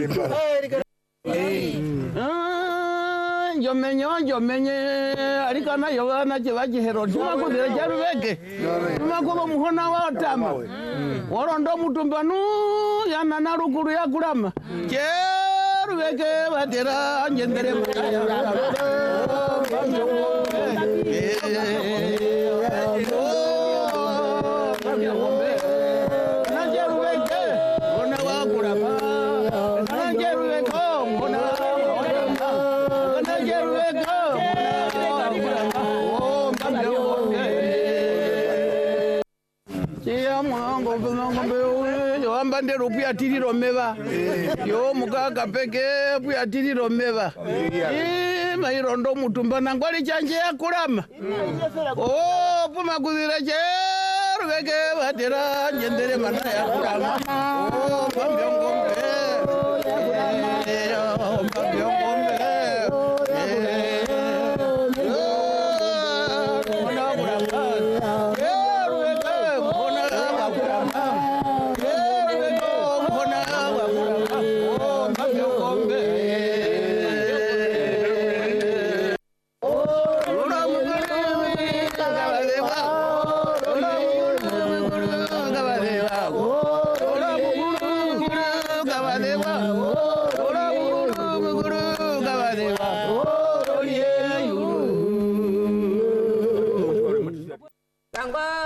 Jomenye arikana yogana chivachi Herod tumakuzira charuveke tumakuva muhona watama worondo mutumbanu yana narukuru yakurama cheruveke vatera njendere Bandero pia tiri romeva yo mukaga peke pia tiri romeva mairondo mutumba nangwali chanje yakurama puma kuzira cheru veke vatera njendere mana yakurama mbambiyongombe Oh